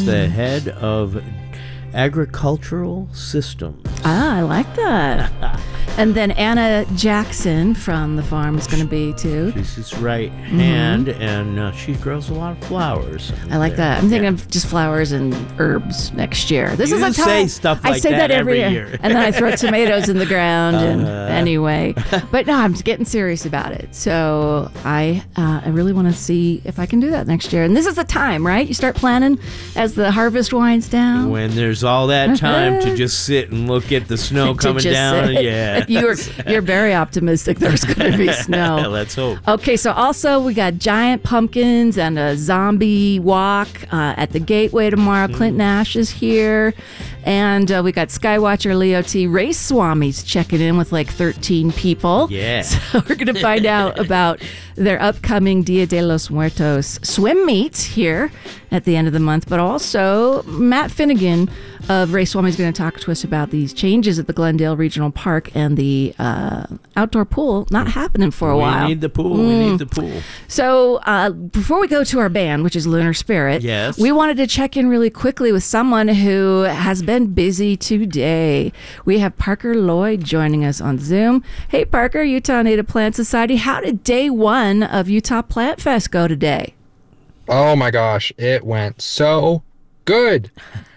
the head of agricultural systems. Ah, I like that. And then Anna Jackson from the farm is going to be too. She's his right hand, and she grows a lot of flowers. I like that. I'm thinking of just flowers and herbs next year. This You is a time say stuff like I say that every year. and then I throw tomatoes in the ground. And anyway, but no, I'm getting serious about it. So I really want to see if I can do that next year. And this is the time, right? You start planning as the harvest winds down. When there's all that time to just sit and look at the snow coming down. Sit. Yeah. You're very optimistic there's going to be snow. Let's hope. Okay, so also we got giant pumpkins and a zombie walk at the Gateway tomorrow. Clint Nash is here. And we got Skywatcher Leo T. Race Swamis checking in with like 13 people. Yeah. So we're going to find out about their upcoming Dia de los Muertos swim meet here at the end of the month. But also Matt Finnegan of Race Swami is going to talk to us about these changes at the Glendale Regional Park and the outdoor pool not happening for a while. We need the pool. We need the pool. So before we go to our band, which is Lunar Spirit, yes, we wanted to check in really quickly with someone who has been busy today. We have Parker Lloyd joining us on Zoom. Hey, Parker, Utah Native Plant Society. How did day one of Utah Plant Fest go today? Oh my gosh, it went so good.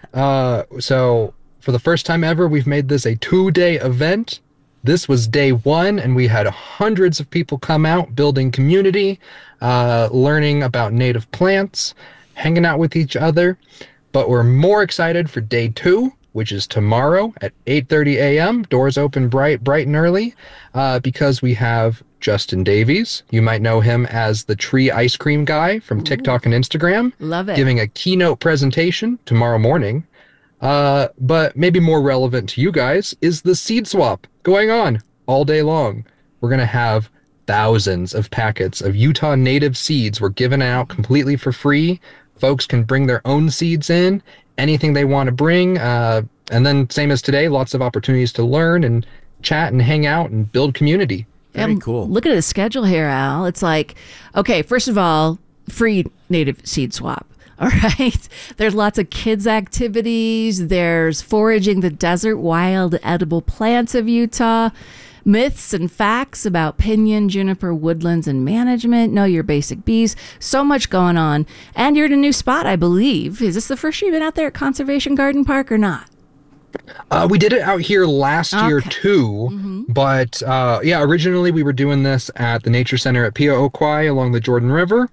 So for the first time ever, we've made this a 2-day event. This was day one, and we had hundreds of people come out, building community, learning about native plants, hanging out with each other. But we're more excited for day two, which is tomorrow at 8:30 a.m. Doors open bright and early, because we have Justin Davies. You might know him as the tree ice cream guy from TikTok and Instagram. Love it. Giving a keynote presentation tomorrow morning. But maybe more relevant to you guys is the seed swap going on all day long. We're going to have thousands of packets of Utah native seeds. We're giving out completely for free. Folks can bring their own seeds in, anything they want to bring. And then same as today, lots of opportunities to learn and chat and hang out and build community. Very cool. Look at the schedule here, Al. It's like, okay, first of all, free native seed swap. All right. There's lots of kids' activities. There's foraging the desert wild edible plants of Utah. Myths and facts about pinyon, juniper, woodlands, and management. Know your basic bees. So much going on. And you're in a new spot, I believe. Is this the first year you've been out there at Conservation Garden Park or not? We did it out here last year too, but originally we were doing this at the Nature Center at Pia Oquai along the Jordan River.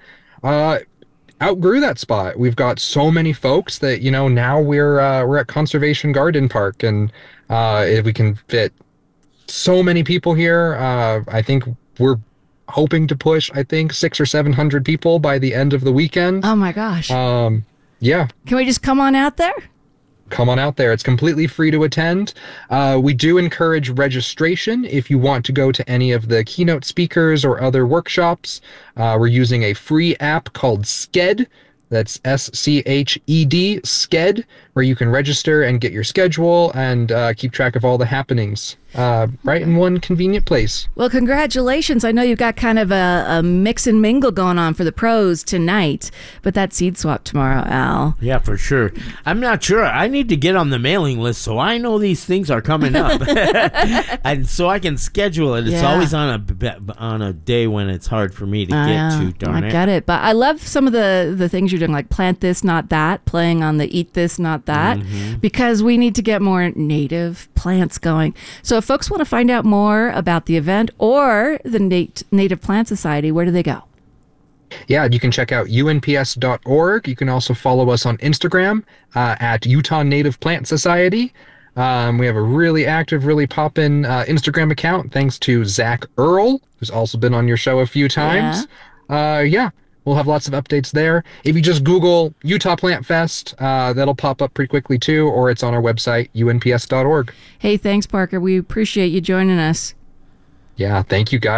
Outgrew that spot. We've got so many folks that now we're at Conservation Garden Park, and if we can fit so many people here, I think we're hoping to push 600 or 700 people by the end of the weekend. Oh my gosh! Yeah. Can we just come on out there? Come on out there. It's completely free to attend. We do encourage registration if you want to go to any of the keynote speakers or other workshops. We're using a free app called Sked. That's SCHED, Sked, where you can register and get your schedule and keep track of all the happenings right in one convenient place. Well, congratulations. I know you've got kind of a mix and mingle going on for the pros tonight, but that seed swap tomorrow, Al. Yeah, for sure. I'm not sure. I need to get on the mailing list so I know these things are coming up. And so I can schedule it. It's always on a day when it's hard for me to get to, darn it. I get it. But I love some of the things you're doing, like plant this, not that, playing on the eat this, not that, because we need to get more native plants going. So if folks want to find out more about the event or the Native Plant Society, where do they go? Yeah, you can check out unps.org. You can also follow us on Instagram at Utah Native Plant Society. We have a really active, really poppin' Instagram account, thanks to Zach Earl, who's also been on your show a few times. We'll have lots of updates there. If you just Google Utah Plant Fest, that'll pop up pretty quickly too, or it's on our website, unps.org. Hey, thanks, Parker. We appreciate you joining us. Yeah, thank you, guys.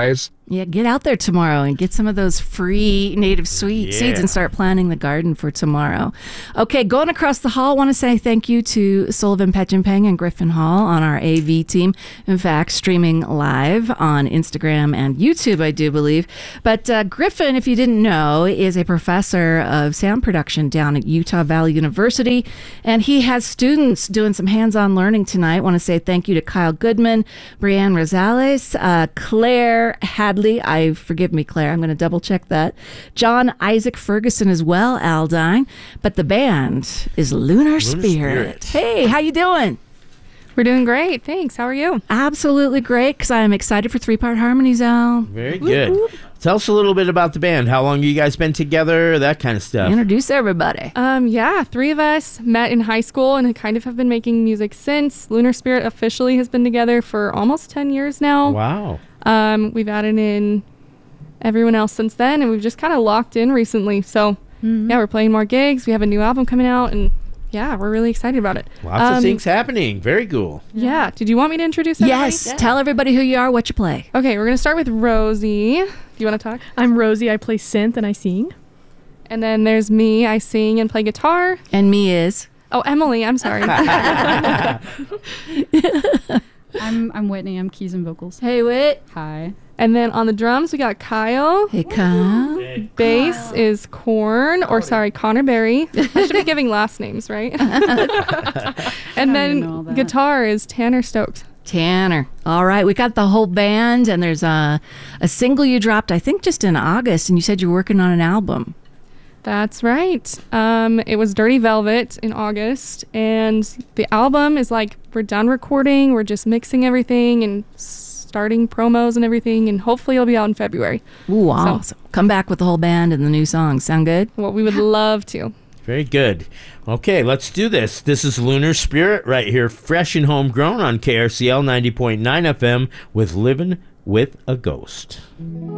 Yeah, get out there tomorrow and get some of those free native seeds and start planting the garden for tomorrow. Okay, going across the hall, I want to say thank you to Sullivan Petchenpeng and Griffin Hall on our AV team. In fact, streaming live on Instagram and YouTube, I do believe. But Griffin, if you didn't know, is a professor of sound production down at Utah Valley University, and he has students doing some hands-on learning tonight. I want to say thank you to Kyle Goodman, Brianne Rosales, Claire Hadley. Forgive me, Claire. I'm going to double check that. John Isaac Ferguson as well, Aldine. But the band is Lunar Spirit. Hey, how you doing? We're doing great. Thanks. How are you? Absolutely great, because I'm excited for three-part harmonies, Al. Very good. Tell us a little bit about the band. How long you guys been together? That kind of stuff. Introduce everybody. Yeah, 3 of us met in high school and kind of have been making music since. Lunar Spirit officially has been together for almost 10 years now. Wow. We've added in everyone else since then, and we've just kind of locked in recently. So, yeah, we're playing more gigs. We have a new album coming out, and yeah, we're really excited about it. Lots of things happening. Very cool. Yeah. Did you want me to introduce everybody? Yes. Yeah. Tell everybody who you are, what you play. Okay, we're going to start with Rosie. Do you want to talk? I'm Rosie. I play synth and I sing. And then there's me. I sing and play guitar. And me is? Oh, Emily. I'm sorry. I'm Whitney. I'm keys and vocals. Hey, Whit. Hi. And then on the drums, we got Kyle. Hey, Kyle. Bass is Connor Berry. I should be giving last names, right? And then guitar is Tanner Stokes. Tanner. All right. We got the whole band, and there's a single you dropped, I think, just in August, and you said you're working on an album. That's right. It was Dirty Velvet in August, and the album is like, we're done recording. We're just mixing everything and starting promos and everything, and hopefully it'll be out in February. Ooh, awesome. So, come back with the whole band and the new songs. Sound good? Well, we would love to. Very good. Okay, let's do this. This is Lunar Spirit right here, fresh and homegrown on KRCL 90.9 FM with Living with a Ghost.